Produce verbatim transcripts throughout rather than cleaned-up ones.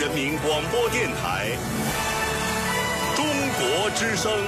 人民广播电台中国之声。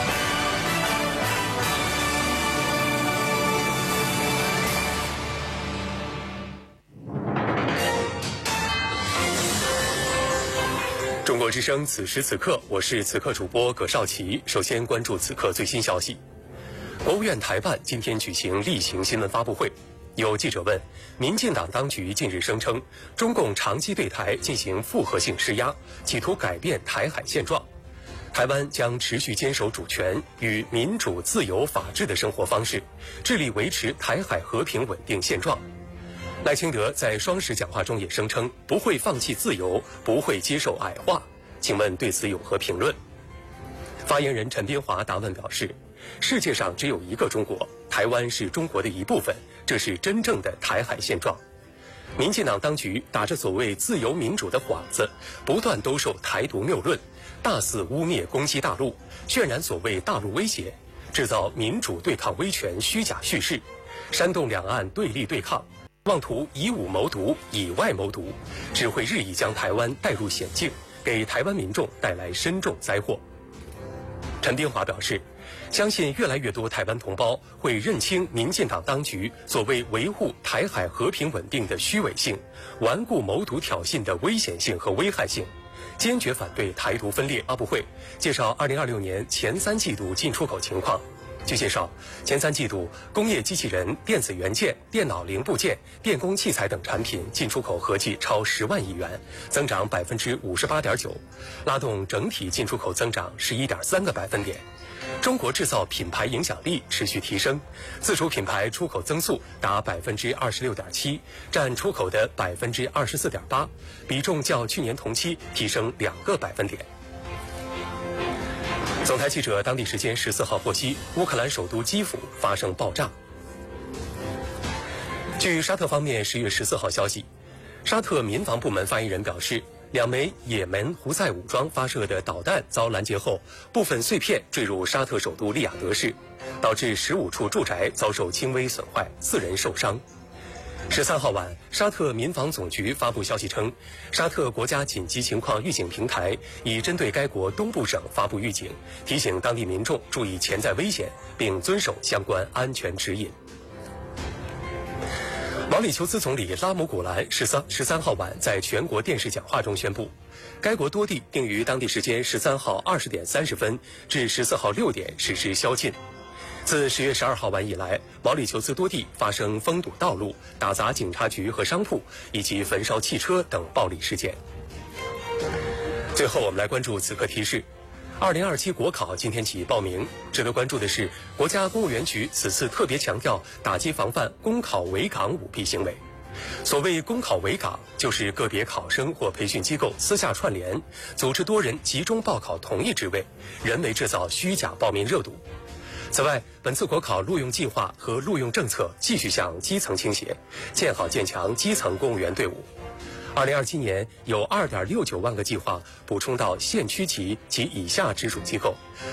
中国之声，此时此刻，我是此刻主播葛少奇。首先关注此刻最新消息。国务院台办今天举行例行新闻发布会，有记者问，民进党当局近日声称，中共长期对台进行复合性施压，企图改变台海现状。台湾将持续坚守主权与民主、自由、法治的生活方式，致力维持台海和平稳定现状。赖清德在双十讲话中也声称，不会放弃自由，不会接受矮化。请问对此有何评论？发言人陈斌华答问表示，世界上只有一个中国，台湾是中国的一部分，这是真正的台海现状。民进党当局打着所谓自由民主的幌子，不断兜售台独谬论，大肆污蔑攻击大陆，渲染所谓大陆威胁，制造民主对抗威权虚假叙事，煽动两岸对立对抗，妄图以武谋独，以外谋独，只会日益将台湾带入险境，给台湾民众带来深重灾祸。陈斌华表示，相信越来越多台湾同胞会认清民进党当局所谓维护台海和平稳定的虚伪性，顽固谋独挑衅的危险性和危害性，坚决反对台独分裂。发布会介绍二零二六年前三季度进出口情况。据介绍，前三季度工业机器人、电子元件、电脑零部件、电工器材等产品进出口合计超十万亿元，增长百分之五十八点九，拉动整体进出口增长十一点三个百分点。中国制造品牌影响力持续提升，自主品牌出口增速达百分之二十六点七，占出口的百分之二十四点八，比重较去年同期提升两个百分点。总台记者当地时间十四号获悉，乌克兰首都基辅发生爆炸。据沙特方面十月十四号消息，沙特民防部门发言人表示，两枚也门胡塞武装发射的导弹遭拦截后，部分碎片坠入沙特首都利雅得市，导致十五处住宅遭受轻微损坏，四人受伤。十三号晚，沙特民防总局发布消息称，沙特国家紧急情况预警平台已针对该国东部省发布预警，提醒当地民众注意潜在危险，并遵守相关安全指引。毛里求斯总理拉姆古兰十三十三号晚在全国电视讲话中宣布，该国多地定于当地时间十三号二十点三十分至十四号六点实施宵禁。自十月十二号晚以来，毛里求斯多地发生封堵道路、打砸警察局和商铺，以及焚烧汽车等暴力事件。最后，我们来关注此刻提示：二零二七国考今天起报名。值得关注的是，国家公务员局此次特别强调打击防范公考围岗舞弊行为。所谓公考围岗，就是个别考生或培训机构私下串联，组织多人集中报考同一职位，人为制造虚假报名热度。此外，本次国考录用计划和录用政策继续向基层倾斜，建好建强基层公务员队伍。二零二七年有二点六九万个计划补充到县区级及以下直属机构，